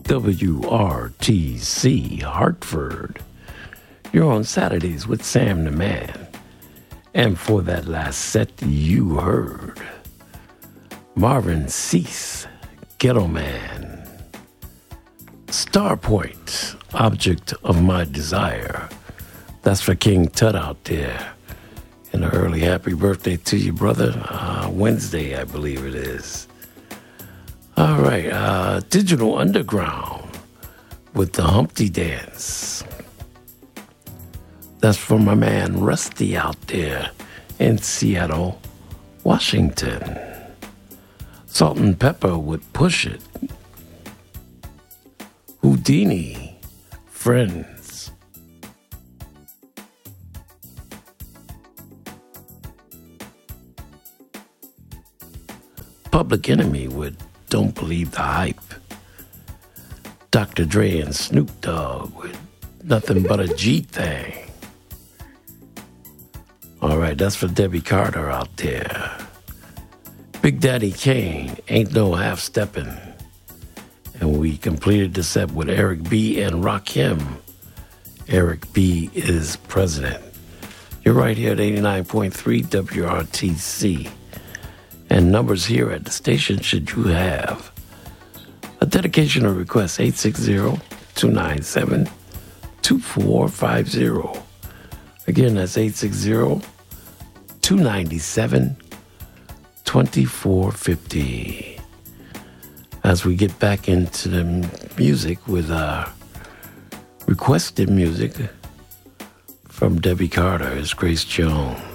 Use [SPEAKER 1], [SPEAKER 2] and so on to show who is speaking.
[SPEAKER 1] WRTC Hartford. You're on Saturdays with Sam the Man. And for that last set, you heard Marvin Cease, Ghetto Man. Starpoint, Object of My Desire. That's for King Tut out there. And an early happy birthday to you, brother. Wednesday, I believe it is. All right, Digital Underground with the Humpty Dance. That's for my man Rusty out there in Seattle, Washington. Salt and Pepper with Push It. Houdini, Friends. Public Enemy with Don't Believe the Hype. Dr. Dre and Snoop Dogg with Nothing But a G Thing. All right, that's for Debbie Carter out there. Big Daddy Kane, Ain't No Half Steppin'. And we completed the set with Eric B. and Rakim. Eric B. is president. You're right here at 89.3 WRTC. And numbers here at the station should you have a dedication or request, 860-297-2450. Again, that's 860-297-2450. As we get back into the music with requested music from Debbie Carter is Grace Jones.